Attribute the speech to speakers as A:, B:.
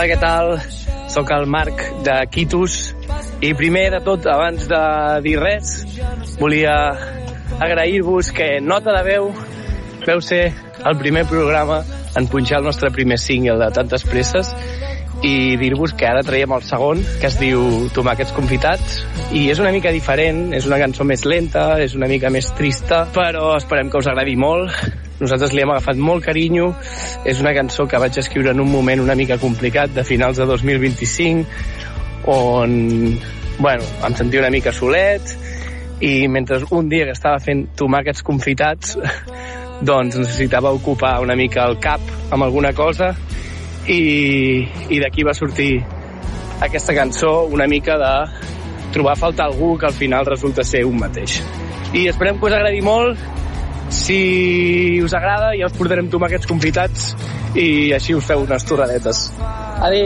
A: què tal? Soc el Marc de Quitus i primer de tot, abans de dir res, volia agrair-vos que Nota de Veu veu ser el primer programa en punxar el nostre primer single de Tantes Presses i dir-vos que ara traiem el segon, que es diu Tomàquets Confitats, i és una mica diferent, és una cançó més lenta, és una mica més trista, però esperem que us agradi molt. Nosaltres li hem agafat molt carinyo, és una cançó que vaig escriure en un moment una mica complicat de finals de 2025, on, em sentia una mica solet, i mentre un dia que estava fent tomàquets confitats, doncs necessitava ocupar una mica el cap amb alguna cosa, i d'aquí va sortir aquesta cançó, una mica de trobar a faltar algú que al final resulta ser un mateix. I esperem que us agradi molt. Si us agrada, ja us portarem tomàquets confitats i així us feu unes torradetes. Adéu!